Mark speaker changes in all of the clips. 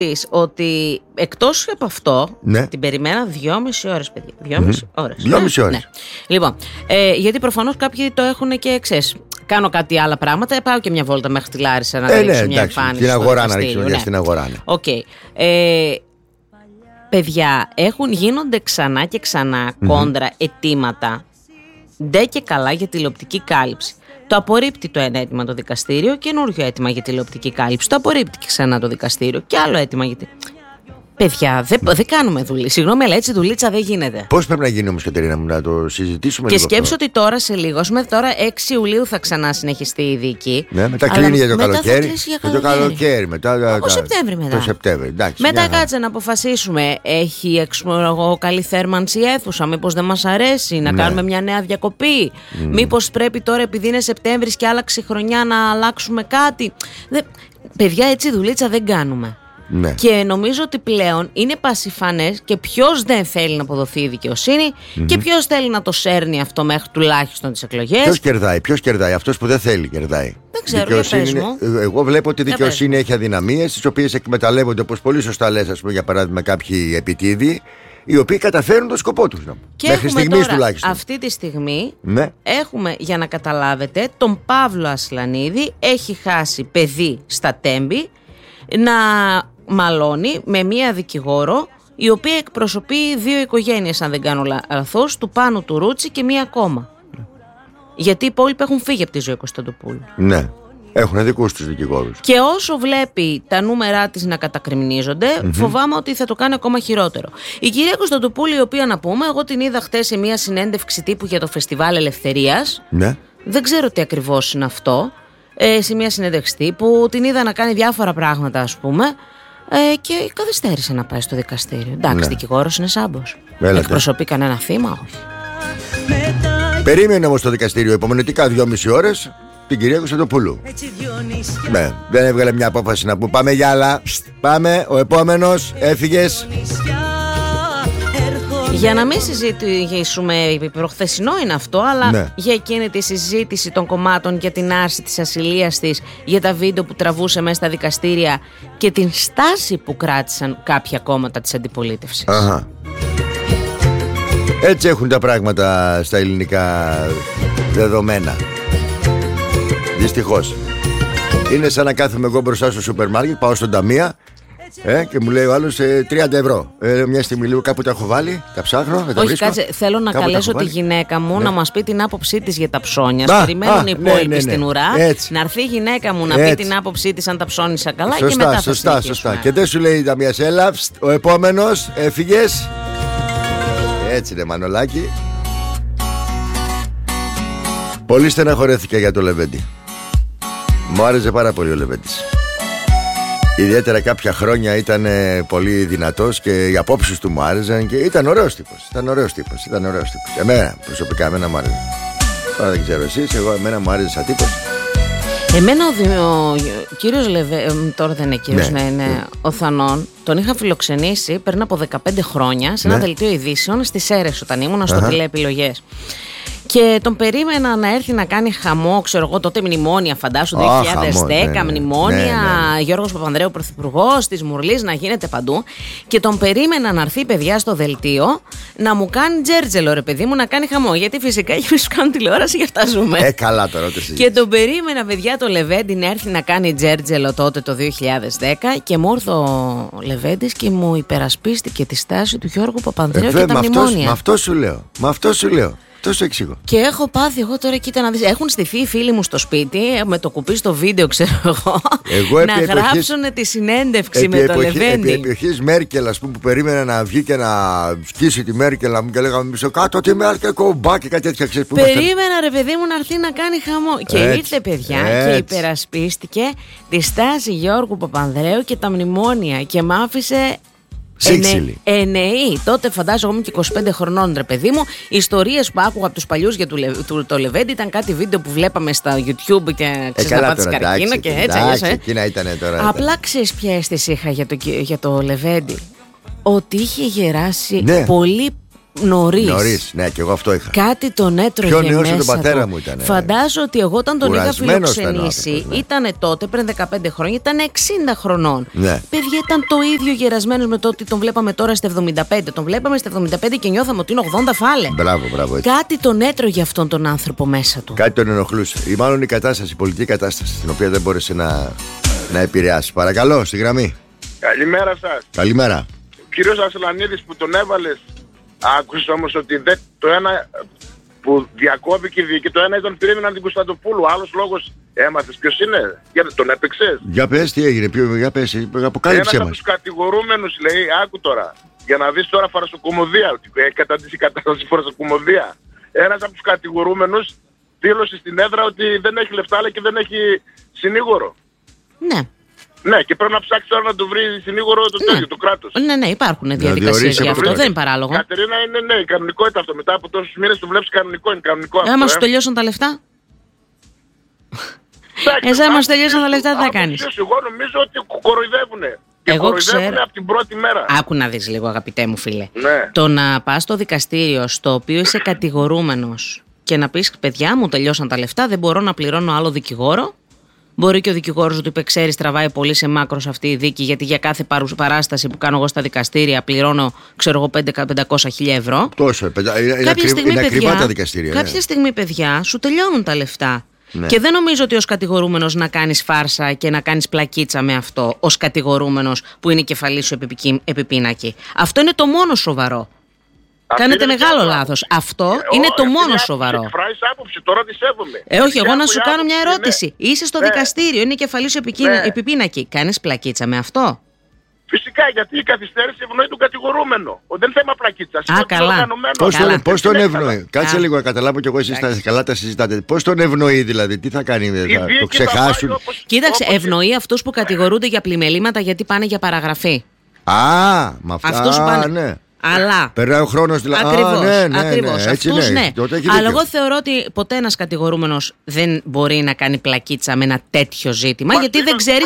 Speaker 1: ότι εκτός από αυτό,
Speaker 2: ναι,
Speaker 1: την περιμένα 2,5 ώρες, παιδιά. 2,5 ώρες.
Speaker 2: 2,5 ώρες.
Speaker 1: Ναι. Λοιπόν, γιατί προφανώς κάποιοι το έχουν και εξές. Κάνω κάτι άλλα πράγματα, πάω και μια βόλτα μέχρι τη Λάρισα να ρίξω μια εμφάνιση.
Speaker 2: Στην αγορά να
Speaker 1: ρίξω,
Speaker 2: ρίξω, στην αγορά. Ναι.
Speaker 1: Okay. Παιδιά, γίνονται ξανά και ξανά κόντρα αιτήματα, ντε και καλά, για τηλεοπτική κάλυψη. Το απορρίπτει το ένα αίτημα το δικαστήριο, καινούριο αίτημα για τηλεοπτική κάλυψη. Το απορρίπτει και ξανά το δικαστήριο, και άλλο αίτημα γιατί. Παιδιά, δεν κάνουμε δουλειά. Συγγνώμη, αλλά έτσι δουλίτσα δεν γίνεται.
Speaker 2: Πώς πρέπει να γίνει όμως, Κατερίνα μου, να το συζητήσουμε
Speaker 1: και
Speaker 2: λίγο?
Speaker 1: Και σκέψω ότι τώρα σε λίγο, τώρα 6 Ιουλίου θα ξανά συνεχιστεί η δίκη.
Speaker 2: Ναι, μετά κλείνει για το καλοκαίρι.
Speaker 1: Το
Speaker 2: καλοκαίρι, μετά.
Speaker 1: Το Σεπτέμβρη μετά.
Speaker 2: Το Σεπτέμβρη, εντάξει.
Speaker 1: Μετά κάτσε να αποφασίσουμε. Έχει καλή θέρμανση η αίθουσα? Μήπως δεν μας αρέσει να κάνουμε μια νέα διακοπή? Μήπως πρέπει τώρα, επειδή είναι Σεπτέμβρης και άλλαξε χρονιά, να αλλάξουμε κάτι? Παιδιά, έτσι δουλίτσα δεν κάνουμε.
Speaker 2: Ναι.
Speaker 1: Και νομίζω ότι πλέον είναι πασιφανές και ποιος δεν θέλει να αποδοθεί η δικαιοσύνη και ποιος θέλει να το σέρνει αυτό μέχρι τουλάχιστον τις εκλογές.
Speaker 2: Ποιος κερδάει? Αυτός που δεν θέλει κερδάει.
Speaker 1: Δεν ξέρω, πες μου.
Speaker 2: Εγώ βλέπω ότι η δικαιοσύνη έχει αδυναμίες, τις οποίες εκμεταλλεύονται, όπως πολύ σωστά λες, ας πούμε, για παράδειγμα, κάποιοι επιτίδιοι, οι οποίοι καταφέρουν τον σκοπό τους.
Speaker 1: Και
Speaker 2: μέχρι στιγμής τουλάχιστον.
Speaker 1: Αυτή τη στιγμή έχουμε, για να καταλάβετε, τον Παύλο Ασλανίδη. Έχει χάσει παιδί στα Τέμπη να μαλώνει με μία δικηγόρο, η οποία εκπροσωπεί 2 οικογένειες, αν δεν κάνω λάθος, του Πάνου του Ρούτσι και μία ακόμα. Γιατί οι υπόλοιποι έχουν φύγει από τη ζωή Κωνσταντοπούλου. Ναι,
Speaker 2: έχουν δικούς τους δικηγόρους.
Speaker 1: Και όσο βλέπει τα νούμερά της να κατακριμνίζονται, φοβάμαι ότι θα το κάνει ακόμα χειρότερο. Η κυρία Κωνσταντοπούλου, η οποία, να πούμε, εγώ την είδα χτες σε μία συνέντευξη τύπου για το Φεστιβάλ Ελευθερίας.
Speaker 2: Ναι.
Speaker 1: Δεν ξέρω τι ακριβώς είναι αυτό. Σε μία συνέντευξη τύπου την είδα να κάνει διάφορα πράγματα, ας πούμε. Και καθυστέρησε να πάει στο δικαστήριο. Εντάξει, δικηγόρος είναι Σάμπος. Εκπροσωπεί κανένα θύμα? Όχι.
Speaker 2: Περίμενε όμως το δικαστήριο υπομονετικά 2,5 ώρες την κυρία Κωνσταντοπούλου. Ναι, δεν έβγαλε μια απόφαση να πούμε πάμε για άλλα. Πάμε, ο επόμενος, έφυγες.
Speaker 1: Για να μην συζητήσουμε, προχθεσινό είναι αυτό, αλλά για εκείνη τη συζήτηση των κομμάτων για την άρση της ασυλίας της, για τα βίντεο που τραβούσε μέσα στα δικαστήρια και την στάση που κράτησαν κάποια κόμματα της αντιπολίτευσης.
Speaker 2: Έτσι έχουν τα πράγματα στα ελληνικά δεδομένα. Δυστυχώς. Είναι σαν να κάθομαι εγώ μπροστά στο σούπερ μάρκετ, πάω στον ταμεία και μου λέει ο άλλος 30 ευρώ. Μια στιγμή λίγο κάπου τα έχω βάλει, τα ψάχνω.
Speaker 1: Όχι, κάτσε, θέλω να καλέσω τη γυναίκα μου να μας πει την άποψή της για τα ψώνια. Περιμένουν οι υπόλοιποι στην ουρά. Να έρθει η γυναίκα μου να πει την άποψή της αν τα ψώνισα καλά. Και μετά θα
Speaker 2: σωστά. Και δεν σου λέει η ταμεία έλα, ο επόμενος, έφυγες. Έτσι είναι, Μανολάκη. Πολύ στεναχωρέθηκα για το Λεβέντη. Μου άρεσε πάρα πολύ ο Λεβέντης. Ιδιαίτερα κάποια χρόνια ήταν πολύ δυνατός και οι απόψεις του μου άρεσαν και ήταν ωραίος τύπος. Εμένα προσωπικά μου άρεσε. Τώρα δεν ξέρω εσείς, εμένα μου άρεσε σαν τύπος.
Speaker 1: Εμένα ο κύριος τώρα δεν είναι κύριος, είναι ο Θανών. Τον είχα φιλοξενήσει πριν από 15 χρόνια σε ένα δελτίο ειδήσεων στις Σέρρες όταν ήμουν στο τηλεεπιλογές. Και τον περίμενα να έρθει να κάνει χαμό, ξέρω εγώ, τότε μνημόνια, φαντάσου, 2010, μνημόνια, Γιώργος Παπανδρέου πρωθυπουργός, της Μουρλής, να γίνεται παντού. Και τον περίμενα να έρθει, παιδιά, στο δελτίο να μου κάνει τζέρτζελο, ρε παιδί μου, να κάνει χαμό. Γιατί φυσικά για να σου κάνουν τηλεόραση, γι' αυτά ζούμε.
Speaker 2: Καλά τώρα,
Speaker 1: και τον περίμενα, παιδιά, το Λεβέντη να έρθει να κάνει τζέρτζελο τότε το 2010 και μου ήρθε ο Λεβέντης και μου υπερασπίστηκε τη στάση του Γιώργου Παπανδρέου και τα μνημόνια.
Speaker 2: Με αυτό σου λέω. Τόσο εξηγώ.
Speaker 1: Και έχω πάθει εγώ τώρα, κοίτα να δεις. Έχουν στηθεί οι φίλοι μου στο σπίτι με το κουπί στο βίντεο, ξέρω εγώ να γράψουν τη συνέντευξη με το Λεβέντη.
Speaker 2: Επί εποχής Μέρκελ, ας πούμε, που περίμενα να βγει και να σκίσει τη Μέρκελ, να μου και λέγαμε μισό κάτω τη Μέρκελ, κομπά και κάτι τέτοια.
Speaker 1: Περίμενα, ρε παιδί μου, να έρθει να κάνει χαμό. Και ήρθε, παιδιά, και υπερασπίστηκε τη στάση Γιώργου Παπανδρέου και τα μνημόνια και μ' άφησε. Τότε φαντάζομαι ήμουν και 25 χρονών, ρε παιδί μου. Οι ιστορίες που άκουγα από τους παλιούς για το Λεβέντη ήταν κάτι βίντεο που βλέπαμε στα YouTube και ξέρεις να πάτεις καρκίνο και έτσι. Απλά ξέρεις ποια αίσθηση είχα για το Λεβέντη? Ότι είχε γεράσει πολύ Νωρίς.
Speaker 2: Ναι, και εγώ αυτό είχα.
Speaker 1: Κάτι τον έτρωγε
Speaker 2: πιο νέος
Speaker 1: μέσα
Speaker 2: τον πατέρα
Speaker 1: του.
Speaker 2: μου ήταν.
Speaker 1: Φαντάζω ότι εγώ όταν τον είχα φιλοξενήσει,
Speaker 2: ναι.
Speaker 1: ήταν τότε πριν 15 χρόνια, ήταν 60 χρονών.
Speaker 2: Ναι.
Speaker 1: Παιδιά, ήταν το ίδιο γερασμένος με το ότι τον βλέπαμε τώρα στα 75. Τον βλέπαμε στα 75 και νιώθαμε ότι είναι 80 φάλε.
Speaker 2: Μπράβο. Έτσι.
Speaker 1: Κάτι τον έτρωγε αυτόν τον άνθρωπο μέσα του.
Speaker 2: Κάτι τον ενοχλούσε. Ή μάλλον η κατάσταση, η πολιτική κατάσταση, την οποία δεν μπόρεσε να επηρεάσει. Παρακαλώ, στη γραμμή.
Speaker 3: Καλημέρα σας.
Speaker 2: Καλημέρα.
Speaker 3: Ο κύριος Ασλανίδης που τον έβαλες, άκουσες όμως ότι το ένα που διακόπηκε η δίκη, το ένα ήταν περίμεναν την Κωνσταντοπούλου. Άλλος λόγος έμαθες ποιος είναι? Γιατί τον έπαιξες?
Speaker 2: Για πες τι έγινε, για πες, αποκάλυψέ
Speaker 3: ένας
Speaker 2: μας.
Speaker 3: από τους κατηγορούμενους λέει, άκου τώρα, για να δεις τώρα φαρσοκομωδία, ότι καταντήσει η κατάσταση φαρσοκομωδία. Ένας από τους κατηγορούμενους δήλωσε στην έδρα ότι δεν έχει λεφτά αλλά και δεν έχει συνήγορο.
Speaker 1: Ναι.
Speaker 3: Ναι, και πρέπει να ψάξει τώρα να του βρει συνήγορο το κράτος.
Speaker 1: Ναι, υπάρχουν διαδικασίες γι' αυτό. Δεν είναι παράλογο.
Speaker 3: Κατερίνα, είναι κανονικότητα αυτό. Μετά από τόσους μήνες το βλέπεις κανονικό. Είναι κανονικό αυτό.
Speaker 1: Άμα σου τελειώσαν τα λεφτά. Άμα σου τελειώσαν τα λεφτά, τι θα κάνεις?
Speaker 3: Εγώ νομίζω ότι κοροϊδεύουνε. Και
Speaker 1: εγώ ξέρω
Speaker 3: από την πρώτη μέρα.
Speaker 1: Άκου να δεις λίγο, αγαπητέ μου φίλε.
Speaker 3: Ναι.
Speaker 1: Το να πας στο δικαστήριο στο οποίο είσαι κατηγορούμενος και να πεις, παιδιά μου τελειώσαν τα λεφτά, δεν μπορώ να πληρώνω άλλο δικηγόρο. Μπορεί και ο δικηγόρος του είπε, ξέρεις, τραβάει πολύ σε μάκρος αυτή η δίκη, γιατί για κάθε παράσταση που κάνω εγώ στα δικαστήρια πληρώνω, ξέρω εγώ, 500.000 ευρώ.
Speaker 2: Τόσο, είναι ακριβά τα δικαστήρια.
Speaker 1: Κάποια στιγμή, παιδιά, σου τελειώνουν τα λεφτά.
Speaker 2: Ναι.
Speaker 1: Και δεν νομίζω ότι ως κατηγορούμενος να κάνεις φάρσα και να κάνεις πλακίτσα με αυτό, ως κατηγορούμενος που είναι η κεφαλή σου επιπίνακη. Αυτό είναι το μόνο σοβαρό. Κάνετε μεγάλο λάθος. Αυτό είναι το μόνο σοβαρό.
Speaker 3: Εκφράζεις άποψη, τώρα τη σέβομαι.
Speaker 1: Όχι, εγώ να σου κάνω μια ερώτηση. Είσαι στο δικαστήριο, είναι η κεφαλή σου επιπίνακη. Κάνεις πλακίτσα με αυτό?
Speaker 3: Φυσικά, γιατί η καθυστέρηση ευνοεί τον κατηγορούμενο. Δεν είναι θέμα πλακίτσα.
Speaker 1: Α, καλά.
Speaker 2: Πώς τον ευνοεί? Κάτσε λίγο να καταλάβω κι εγώ, εσείς καλά τα συζητάτε. Πώς τον ευνοεί δηλαδή, τι θα κάνει, θα το ξεχάσουν?
Speaker 1: Κοίταξε, ευνοεί αυτούς που κατηγορούνται για πλημελήματα γιατί πάνε για παραγραφή.
Speaker 2: Με αυτά, ναι.
Speaker 1: Αλλά.
Speaker 2: Περνάει ο χρόνος δηλαδή.
Speaker 1: Ακριβώς. Αυτούς ναι. Αλλά εγώ θεωρώ ότι ποτέ ένας κατηγορούμενος δεν μπορεί να κάνει πλακίτσα με ένα τέτοιο ζήτημα, γιατί δεν ξέρεις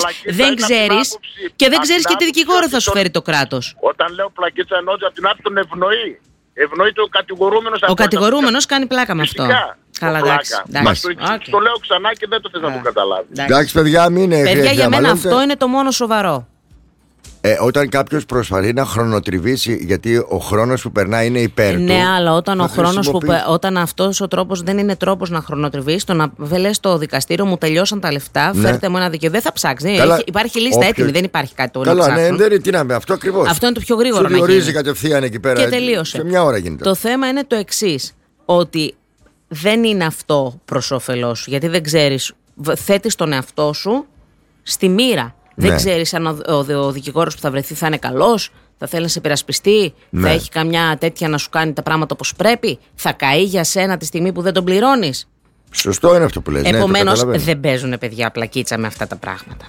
Speaker 1: και δεν ξέρεις και τι δικηγόρο θα σου φέρει το κράτος.
Speaker 3: Όταν λέω πλακίτσα εννοώ ότι από την άποψη τον ευνοεί. Ευνοεί το κατηγορούμενος.
Speaker 1: Ο κατηγορούμενος κάνει πλάκα με αυτό. Καλά, εντάξει.
Speaker 3: Το λέω ξανά και δεν το θες να το καταλάβεις.
Speaker 2: Εντάξει, παιδιά, μην είναι.
Speaker 1: Παιδιά, για μένα αυτό είναι το μόνο σοβαρό.
Speaker 2: Όταν κάποιος προσπαθεί να χρονοτριβήσει, γιατί ο χρόνος που περνάει είναι υπέρ του.
Speaker 1: Ναι, αλλά όταν αυτός ο τρόπος δεν είναι τρόπος να χρονοτριβήσει, το να λες στο δικαστήριο μου τελειώσαν τα λεφτά, φέρτε μου ένα δικαίωμα. Δεν θα ψάξει. Υπάρχει λίστα έτοιμη, δεν υπάρχει κάτι το να ψάξουν.
Speaker 2: Καλά, ναι, δεν είναι, τι να με, αυτό ακριβώς.
Speaker 1: Αυτό είναι το πιο γρήγορο.
Speaker 2: Σου διορίζει κατευθείαν εκεί πέρα.
Speaker 1: Και τελείωσε.
Speaker 2: Σε μια ώρα γίνεται.
Speaker 1: Το θέμα είναι το εξής, ότι δεν είναι αυτό προς όφελός σου, γιατί δεν ξέρεις, θέτεις τον εαυτό σου στη μοίρα.
Speaker 2: Ναι.
Speaker 1: Δεν ξέρεις αν ο δικηγόρος που θα βρεθεί θα είναι καλός, θα θέλει να σε υπερασπιστεί, θα έχει καμιά τέτοια να σου κάνει τα πράγματα όπως πρέπει, θα καεί για σένα τη στιγμή που δεν τον πληρώνεις.
Speaker 2: Σωστό είναι αυτό που λες.
Speaker 1: Επομένως, δεν παίζουν παιδιά πλακίτσα με αυτά τα πράγματα.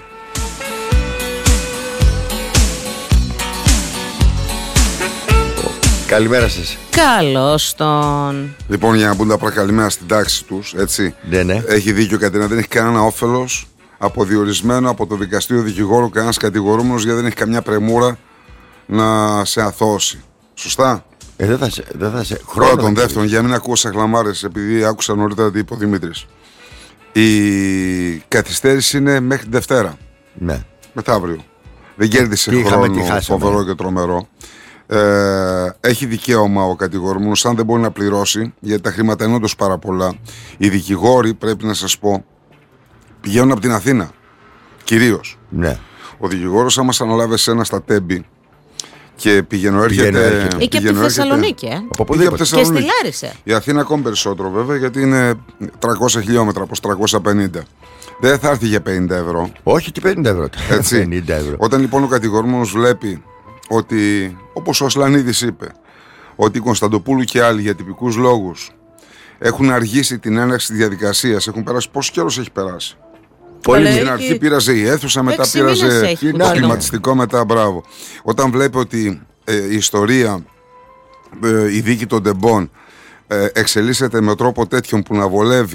Speaker 2: Καλημέρα σας.
Speaker 1: Καλώς τον.
Speaker 4: Λοιπόν, για να μπουν τα καλημέρα στην τάξη τους, έτσι.
Speaker 2: Ναι.
Speaker 4: Έχει δίκιο Κατερίνα, δεν έχει κανένα όφελος αποδιορισμένο από το δικαστήριο δικηγόρο κανένας κατηγορούμενος, γιατί δεν έχει καμιά πρεμούρα να σε αθώσει. Σωστά.
Speaker 2: Δεν θα σε
Speaker 4: Πρώτον, δεύτερον, για να μην ακούω σαχλαμάρες, επειδή άκουσα νωρίτερα τι είπε ο Δημήτρης. Η καθυστέρηση είναι μέχρι την Δευτέρα.
Speaker 2: Ναι.
Speaker 4: Μεθαύριο. Δεν κέρδισε χρόνο φοβερό και τρομερό. Έχει δικαίωμα ο κατηγορούμενος, αν δεν μπορεί να πληρώσει, γιατί τα χρήματα είναι όντως πάρα πολλά. Οι δικηγόροι, πρέπει να σας πω, πηγαίνουν από την Αθήνα. Κυρίως.
Speaker 2: Ναι.
Speaker 4: Ο δικηγόρος, άμα σας αναλάβει εσένα στα Τέμπη και πηγαίνω έρχεται.
Speaker 1: Ή και από τη Θεσσαλονίκη,
Speaker 4: Και
Speaker 1: στη Λάρισα.
Speaker 4: Η Αθήνα ακόμη περισσότερο, βέβαια, γιατί είναι 300 χιλιόμετρα προς 350. Δεν θα έρθει για 50 ευρώ.
Speaker 2: Όχι και 50 ευρώ.
Speaker 4: Έτσι.
Speaker 2: 50 ευρώ.
Speaker 4: Όταν λοιπόν ο κατηγορούμενος βλέπει ότι, όπως ο Ασλανίδης είπε, ότι η Κωνσταντοπούλου και άλλοι για τυπικούς λόγους έχουν αργήσει την έναρξη της διαδικασίας, έχουν περάσει, πόσο καιρός έχει περάσει? Στην αρχή πήραζε η αίθουσα, μετά πήραζε το κλιματιστικό, μετά μπράβο. Όταν βλέπει ότι η ιστορία, η δίκη των Ντεμπών εξελίσσεται με τρόπο τέτοιον που να βολεύει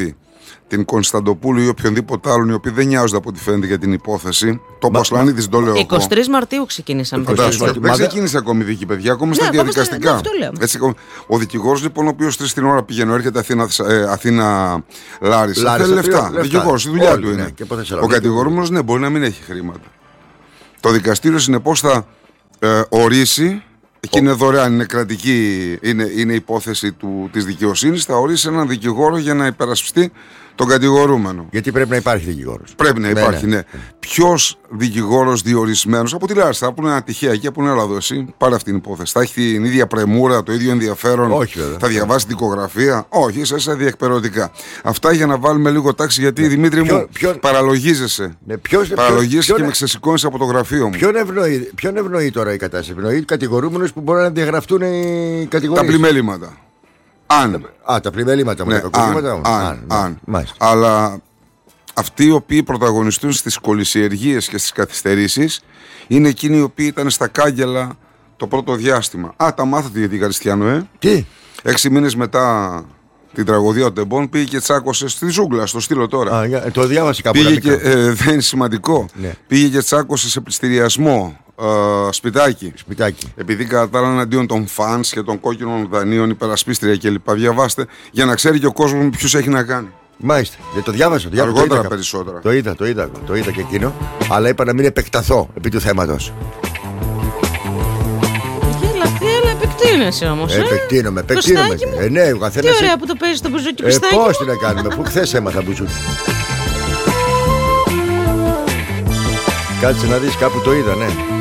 Speaker 4: την Κωνσταντοπούλου ή οποιονδήποτε άλλον, οι οποίοι δεν νοιάζονται από ό,τι φαίνεται για την υπόθεση. Το Πασλανίδης το λέω.
Speaker 1: 23 Μαρτίου ξεκινήσαμε.
Speaker 4: Δεν ξεκίνησε ακόμη η δίκη, παιδιά, ακόμη στα διαδικαστικά. Ο δικηγόρος, λοιπόν, ο οποίος 3 την ώρα πηγαίνει, έρχεται Αθήνα Λάρισα, θέλει λεφτά. Δικηγόρος, η δουλειά του είναι. Ο κατηγορούμενος, ναι, μπορεί να μην έχει χρήματα. Το δικαστήριο, συνεπώς, θα ορίσει. Εκεί είναι δωρεάν, είναι κρατική, είναι υπόθεση της δικαιοσύνης. Θα ορίσει έναν δικηγόρο για να υπερασπιστεί τον κατηγορούμενο.
Speaker 2: Γιατί πρέπει να υπάρχει δικηγόρος.
Speaker 4: Πρέπει να υπάρχει, ναι. Ποιος δικηγόρος διορισμένος από τη Λάρισα, θα πούνε ένα τυχαία εκεί, από έλα εδώ εσύ, πάρε αυτή την υπόθεση. Θα έχει την ίδια πρεμούρα, το ίδιο ενδιαφέρον.
Speaker 2: Όχι, βέβαια.
Speaker 4: Θα διαβάσει δικογραφία. Όχι, είσαι διεκπαιρεωτικά. Αυτά για να βάλουμε λίγο τάξη, γιατί Δημήτρη μου παραλογίζεσαι. Παραλογίζεσαι και με ξεσηκώνεις από το γραφείο μου.
Speaker 2: Ποιον ευνοεί τώρα η κατάσταση? Ευνοεί κατηγορούμενους που μπορεί να διαγραφτούν οι κατηγορίες.
Speaker 4: Τα πλημέληματα.
Speaker 2: Τα πλημελήματα μου,
Speaker 4: Αλλά αυτοί οι οποίοι πρωταγωνιστούν στις κολυσιεργίες και στις καθυστερήσεις είναι εκείνοι οι οποίοι ήταν στα κάγκελα το πρώτο διάστημα. Τα μάθατε για την Καριστιανό,
Speaker 2: Τι?
Speaker 4: 6 μήνες μετά την τραγωδία του Τεμπών πήγε και τσάκωσε στη ζούγκλα, στο στείλω τώρα.
Speaker 2: Το διάβασε κάπου.
Speaker 4: Δεν είναι σημαντικό. Ναι. Πήγε και τσάκωσε σε πληστηριασμό. Σπιτάκι. Επειδή κατάλαβαν αντίον των φανς και των κόκκινων δανείων, υπερασπίστρια κλπ. Διαβάστε για να ξέρει και ο κόσμος με ποιους έχει να κάνει.
Speaker 2: Μάλιστα. Το διάβασα.
Speaker 4: Αργότερα περισσότερα.
Speaker 2: Το είδα και εκείνο. Αλλά είπα να μην επεκταθώ επί του θέματος.
Speaker 1: Επεκτείνεσαι όμως.
Speaker 2: Επεκτείνομαι. Ναι, ο καθένας.
Speaker 1: Τι ωραία που το παίζεις το μπουζούκι, Κωστάκη.
Speaker 2: Πώς τι να κάνουμε, που χθες έμαθα μπουζούκι. Κάτσε να δεις, κάπου το είδα, ναι.